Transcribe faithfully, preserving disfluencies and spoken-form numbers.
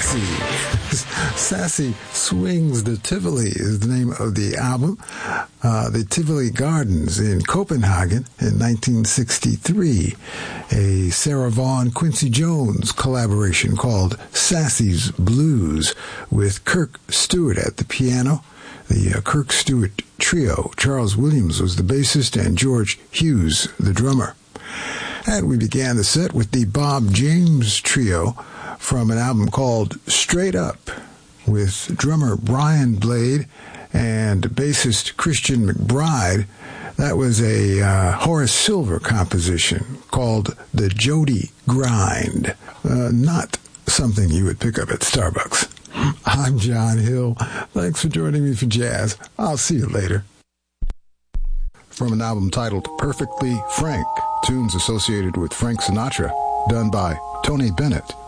Sassy. Sassy Swings the Tivoli is the name of the album. Uh, the Tivoli Gardens in Copenhagen in nineteen sixty-three. A Sarah Vaughan Quincy Jones collaboration called Sassy's Blues with Kirk Stewart at the piano. The uh, Kirk Stewart Trio. Charles Williams was the bassist and George Hughes the drummer. And we began the set with the Bob James Trio from an album called Straight Up with drummer Brian Blade and bassist Christian McBride. That was a uh, Horace Silver composition called The Jody Grind. Uh, not something you would pick up at Starbucks. I'm John Hill. Thanks for joining me for jazz. I'll see you later. From an album titled Perfectly Frank, tunes associated with Frank Sinatra, done by Tony Bennett.